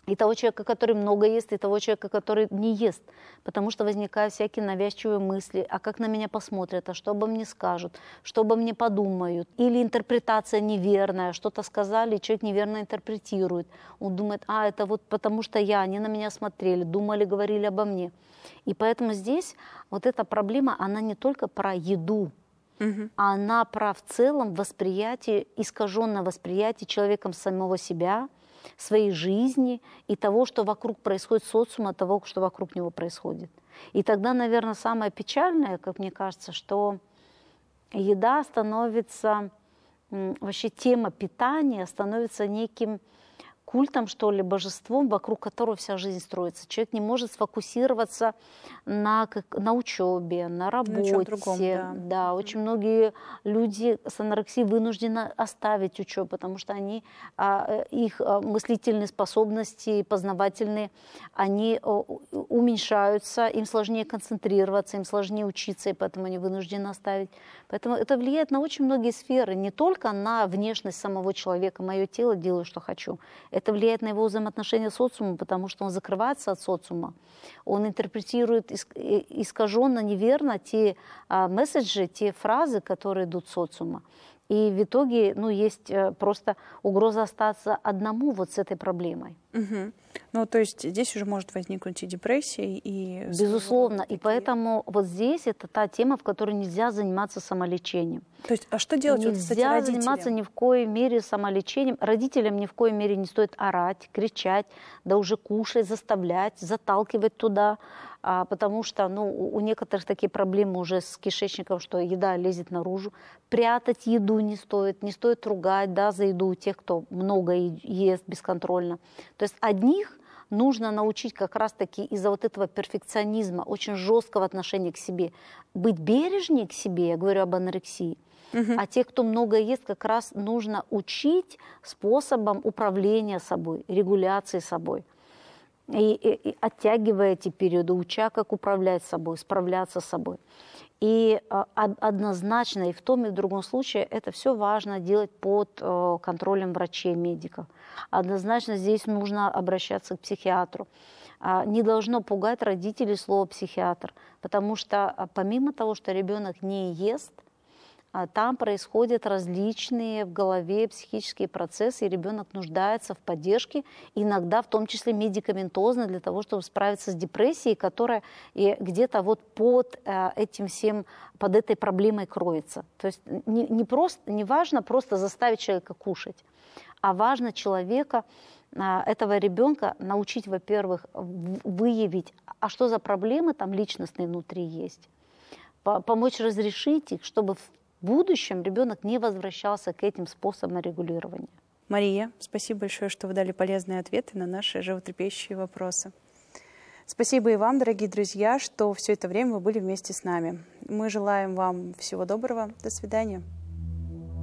И того человека, который много ест, и того человека, который не ест. Потому что возникают всякие навязчивые мысли, а как на меня посмотрят, а что обо мне скажут, что обо мне подумают. Или интерпретация неверная, что-то сказали, и человек неверно интерпретирует. Он думает, это вот потому что они на меня смотрели, думали, говорили обо мне. И поэтому здесь вот эта проблема, она не только про еду, она про в целом восприятие, искаженное восприятие человеком самого себя, своей жизни и того, что вокруг происходит, социума, того, что вокруг него происходит. И тогда, наверное, самое печальное, как мне кажется, что еда становится, вообще тема питания становится неким культом, что ли, божеством, вокруг которого вся жизнь строится. Человек не может сфокусироваться на учебе, на работе. Другом, да, очень многие люди с анорексией вынуждены оставить учебу, потому что их мыслительные способности, познавательные, они уменьшаются, им сложнее концентрироваться, им сложнее учиться, и поэтому они вынуждены оставить. Поэтому это влияет на очень многие сферы, не только на внешность самого человека. Мое тело, делаю, что хочу. Это влияет на его взаимоотношения с социумом, потому что он закрывается от социума. Он интерпретирует искаженно, неверно те месседжи, те фразы, которые идут с социума. И в итоге есть просто угроза остаться одному вот с этой проблемой. Ну, то есть здесь уже может возникнуть и депрессия, и... Безусловно. И поэтому вот здесь это та тема, в которой нельзя заниматься самолечением. То есть, а что делать? Нельзя заниматься ни в коей мере самолечением. Родителям ни в коей мере не стоит орать, кричать, да уже кушать, заставлять, заталкивать туда. Потому что у некоторых такие проблемы уже с кишечником, что еда лезет наружу. Прятать еду не стоит ругать за еду у тех, кто много ест бесконтрольно. То есть одних нужно научить как раз-таки из-за вот этого перфекционизма, очень жесткого отношения к себе, быть бережнее к себе, я говорю об анорексии. А тех, кто много ест, как раз нужно учить способам управления собой, регуляции собой. И оттягивая эти периоды, уча, как управлять собой, справляться с собой. И однозначно и в том, и в другом случае это все важно делать под контролем врачей, медиков. Однозначно здесь нужно обращаться к психиатру. Не должно пугать родителей слово «психиатр», потому что помимо того, что ребенок не ест, там происходят различные в голове психические процессы, и ребенок нуждается в поддержке, иногда в том числе медикаментозно, для того, чтобы справиться с депрессией, которая где-то вот под этим всем, под этой проблемой кроется. То есть не важно просто заставить человека кушать, а важно человека, этого ребенка научить, во-первых, выявить, а что за проблемы там личностные внутри есть, помочь разрешить их, чтобы в будущем ребенок не возвращался к этим способам регулирования. Мария, спасибо большое, что вы дали полезные ответы на наши животрепещущие вопросы. Спасибо и вам, дорогие друзья, что все это время вы были вместе с нами. Мы желаем вам всего доброго. До свидания.